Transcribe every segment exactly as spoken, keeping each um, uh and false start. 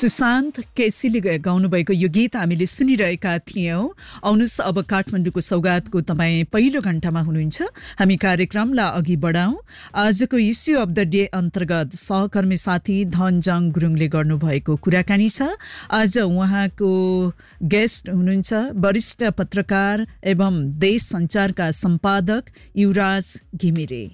सुशान्त केसीले गाउनुभएको यो गीत हामीले सुनिरहेका थियौं। आउनुस् अब काठमाडौँको सौगातको तपाईँ पहिलो घण्टामा हुनुहुन्छ। हामी कार्यक्रमलाई अघि बढाउँ। आजको इस्यु अफ द डे अन्तर्गत सहकर्मी साथी धनजङ गुरुङले गर्नुभएको कुराकानी छ। आज उहाँको गेस्ट हुनुहुन्छ वरिष्ठ पत्रकार एवं देश सञ्चारका सम्पादक युवराज घिमिरे।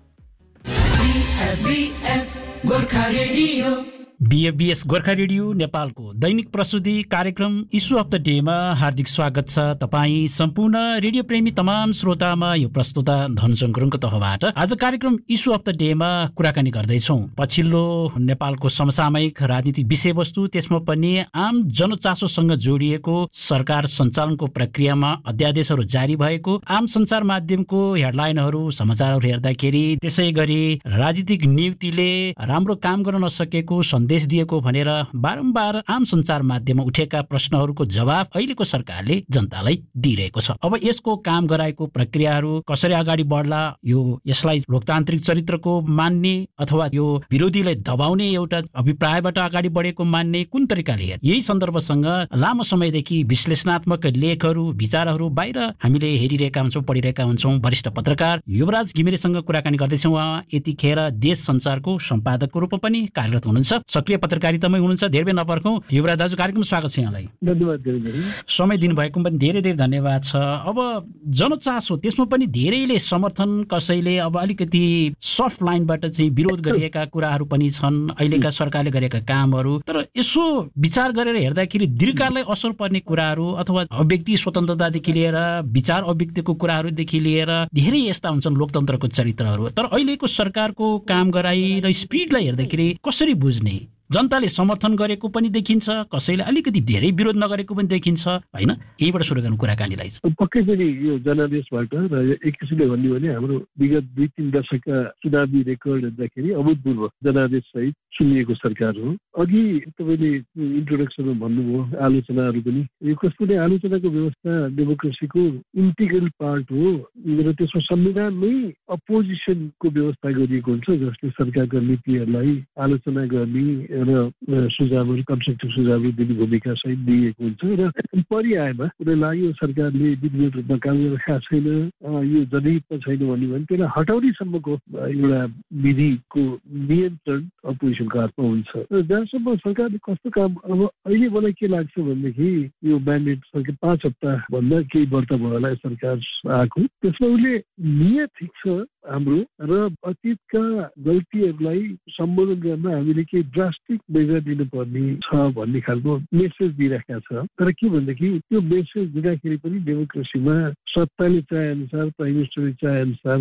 बीएफबीएस गोर्खा रेडियो नेपालको दैनिक प्रस्तुति कार्यक्रम इस्यु अफ द डेमा हार्दिक स्वागत छ। तपाईँ सम्पूर्ण रेडियो प्रेमी तमाम श्रोतामा यो प्रस्तुता धनजङ गुरुङको तर्फबाट आज कार्यक्रम इस्यु अफ द डेमा कुराकानी गर्दैछौँ। पछिल्लो नेपालको समसामयिक राजनीतिक विषयवस्तु, त्यसमा पनि आम जनचासोसँग जोडिएको सरकार सञ्चालनको प्रक्रियामा अध्यादेशहरू जारी भएको, आम सञ्चार माध्यमको हेडलाइनहरू समाचारहरू हेर्दाखेरि त्यसै गरी राजनीतिक नियुक्तिले राम्रो काम गर्न नसकेको सन्देश दिएको भनेर बारम्बार आम सञ्चार माध्यममा उठेका प्रश्नहरूको जवाफ अहिलेको सरकारले जनतालाई दिइरहेको छ। अब यसको काम गराएको प्रक्रियाहरू कसरी अगाडि बढ्ला, यो यसलाई लोकतान्त्रिक चरित्रको मान्ने अथवा यो विरोधीलाई दबाउने एउटा अभिप्रायबाट अगाडि बढेको मान्ने, कुन तरिकाले हेर्ने, यही सन्दर्भसँग लामो समयदेखि विश्लेषणात्मक लेखहरू विचारहरू बाहिर हामीले हेरिरहेका हुन्छौँ, पढिरहेका हुन्छौँ। वरिष्ठ पत्रकार युवराज घिमिरेसँग कुराकानी गर्दैछौँ। उहाँ यतिखेर देश सञ्चारको सम्पादकको रूपमा पनि कार्यरत हुनुहुन्छ। सक्रिय पत्रकारितामै हुनुहुन्छ। धेरै बेर नपर्खौँ युवराज दाजु, कार्यक्रम स्वागत छ यहाँलाई। धन्यवाद धेरै। समय दिनुभएको पनि धेरै धेरै धन्यवाद छ। अब जनचासो, त्यसमा पनि धेरैले समर्थन, कसैले अब अलिकति सफ्ट लाइनबाट चाहिँ विरोध गरिएका कुराहरू पनि छन्, अहिलेका सरकारले गरेका कामहरू। तर यसो विचार गरेर हेर्दाखेरि दीर्घकाललाई असर पर्ने कुराहरू अथवा अभिव्यक्ति स्वतन्त्रतादेखि लिएर विचार अभिव्यक्तिको कुराहरूदेखि लिएर धेरै यस्ता हुन्छन् लोकतन्त्रको चरित्रहरू। तर अहिलेको सरकारको काम गराई र स्पिडलाई हेर्दाखेरि कसरी बुझ्ने? जनताले समर्थन गरेको पनि देखिन्छ, कसैले अलिकति धेरै विरोध नगरेको पनि देखिन्छ, होइन? यहीबाट सुरु गर्नु कुराकानीलाई। पक्कै पनि यो जनादेशबाट र एक किसिमले भन्ने भने हाम्रो विगत दुई तिन दशकका चुनावी रेकर्ड हेर्दाखेरि अभूतपूर्व जनादेश सहित चुनिएको सरकार हो। अघि तपाईँले इन्ट्रोडक्सनमा भन्नुभयो आलोचनाहरू पनि, यो कस्तो नै आलोचनाको व्यवस्था डेमोक्रेसीको इन्टिग्रल पार्ट हो र त्यसमा संविधानमै अपोजिसनको व्यवस्था गरिएको हुन्छ, जसले सरकारका नीतिहरूलाई आलोचना गर्ने र सुझावहरू, कन्स्ट्रक्टिभ सुझावहरू दिने भूमिका सहित दिएको हुन्छ। र परिआएमा उनीहरूलाई लाग्यो सरकारले विधिवत रूपमा काम गरेका छैन, यो जनहितमा छैन भन्यो भने त्यसलाई हटाउनेसम्मको एउटा विधिको नियन्त्रण अपोजिसनको हातमा हुन्छ। र जहाँसम्म सरकारले कस्तो काम, अब अहिले मलाई के लाग्छ भनेदेखि यो म्यान्डेट सरकार पाँच हप्ताभन्दा केही वर्ष भयो होला सरकार आएको, त्यसमा उसले नियत ठिक छ हाम्रो र अतीतका गल्तीहरूलाई सम्बोधन गर्न हामीले केही ड्रास्टिक मेजर दिनुपर्ने छ भन्ने खालको मेसेज दिइरहेका छ। तर के भनेदेखि त्यो मेसेज दिँदाखेरि पनि डेमोक्रेसीमा सत्ताले चाहे अनुसार, प्राइम मिनिस्टरले चाहे अनुसार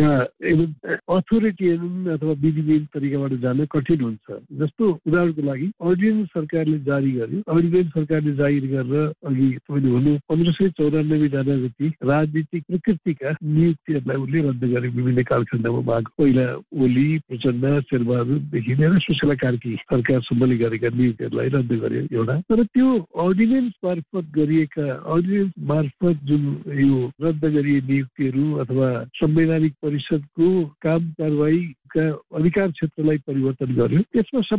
अथोरिटेरियन अथवा विधिविहीन तरिकाबाट जान कठिन हुन्छ। जस्तो उदाहरणको लागि अर्डिनेन्स सरकारले जारी गर्यो, अर्डिनेन्स सरकारले जारी गरेर अघि तपाईँले भन्नु पन्ध्र सय चौरानब्बे जना जति राजनीतिक प्रकृतिका नियुक्तिहरूलाई उसले रद्द गरे विभिन्न कालखण्डमा भाग। पहिला ओली, प्रचण्ड, शेरबहादुरदेखि लिएर सुशीला कार्की सरकारसम्मले गरेका नियुक्तिहरूलाई रद्द गर्यो एउटा। तर त्यो अर्डिनेन्स मार्फत गरिएका, अर्डिनेन्स मार्फत जुन यो रद्द गरिए नियुक्तिहरू अथवा संवैधानिक परिषदको काम कारवाहीका अधिकार क्षेत्रलाई परिवर्तन गर्यो, त्यसमा